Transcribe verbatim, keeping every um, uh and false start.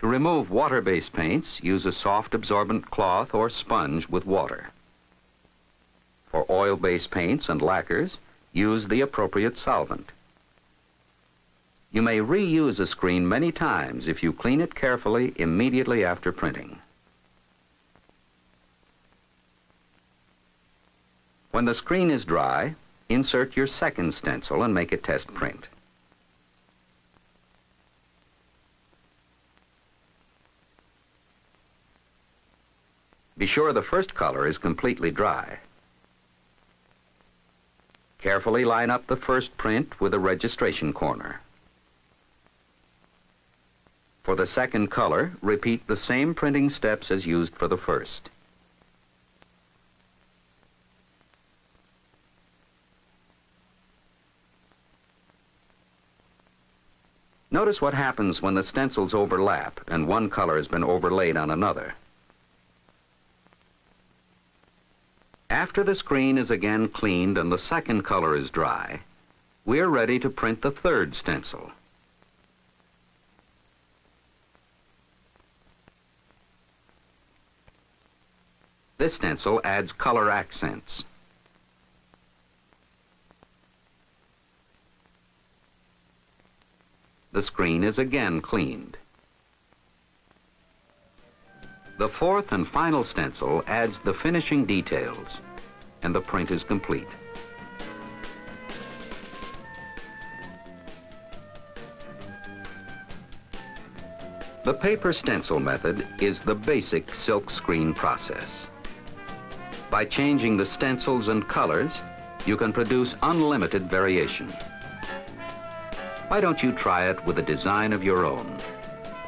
To remove water-based paints, use a soft absorbent cloth or sponge with water. For oil-based paints and lacquers, use the appropriate solvent. You may reuse a screen many times if you clean it carefully immediately after printing. When the screen is dry, insert your second stencil and make a test print. Be sure the first color is completely dry. Carefully line up the first print with a registration corner. For the second color, repeat the same printing steps as used for the first. Notice what happens when the stencils overlap and one color has been overlaid on another. After the screen is again cleaned and the second color is dry, we're ready to print the third stencil. This stencil adds color accents. The screen is again cleaned. The fourth and final stencil adds the finishing details, and the print is complete. The paper stencil method is the basic silk screen process. By changing the stencils and colors, you can produce unlimited variation. Why don't you try it with a design of your own?